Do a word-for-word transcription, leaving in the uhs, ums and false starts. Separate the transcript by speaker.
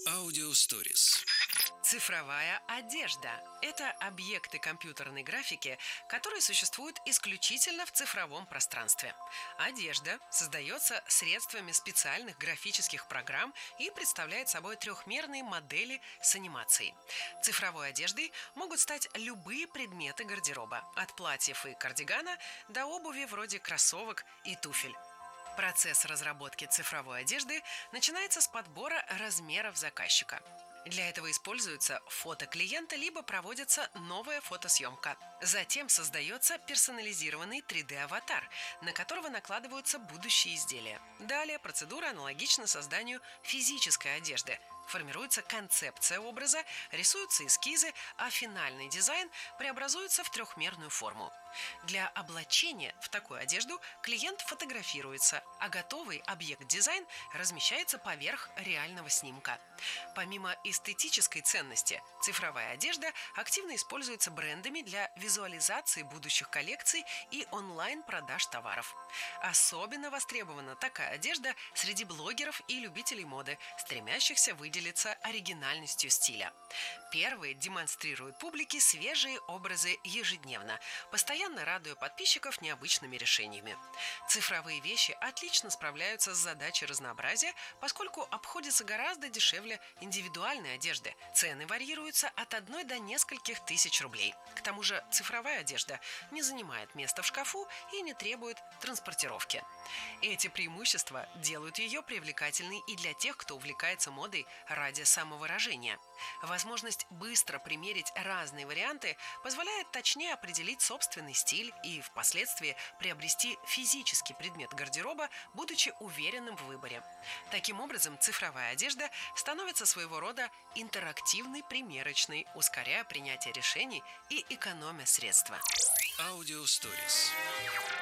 Speaker 1: Аудиосторис.
Speaker 2: Цифровая одежда – это объекты компьютерной графики, которые существуют исключительно в цифровом пространстве. Одежда создается средствами специальных графических программ и представляет собой трехмерные модели с анимацией. Цифровой одеждой могут стать любые предметы гардероба, от платьев и кардигана до обуви вроде кроссовок и туфель. Процесс разработки цифровой одежды начинается с подбора размеров заказчика. Для этого используется фото клиента, либо проводится новая фотосъемка. Затем создается персонализированный три дэ-аватар, на которого накладываются будущие изделия. Далее процедура аналогична созданию физической одежды. Формируется концепция образа, рисуются эскизы, а финальный дизайн преобразуется в трехмерную форму. Для облачения в такую одежду клиент фотографируется, а готовый объект-дизайн размещается поверх реального снимка. Помимо эстетической ценности, цифровая одежда активно используется брендами для визуализации будущих коллекций и онлайн-продаж товаров. Особенно востребована такая одежда среди блогеров и любителей моды, стремящихся выделиться оригинальностью стиля. Первые демонстрируют публике свежие образы ежедневно, постоянно радуя подписчиков необычными решениями. Цифровые вещи отлично справляются с задачей разнообразия, поскольку обходятся гораздо дешевле индивидуальной одежды. Цены варьируются от одной до нескольких тысяч рублей. К тому же цифровая одежда не занимает места в шкафу и не требует транспортировки. Эти преимущества делают ее привлекательной и для тех, кто увлекается модой ради самовыражения. Возможность быстро примерить разные варианты позволяет точнее определить собственный стиль и впоследствии приобрести физический предмет гардероба, будучи уверенным в выборе. Таким образом, цифровая одежда становится своего рода интерактивной примерочной, ускоряя принятие решений и экономя средства.
Speaker 1: Аудиосторис.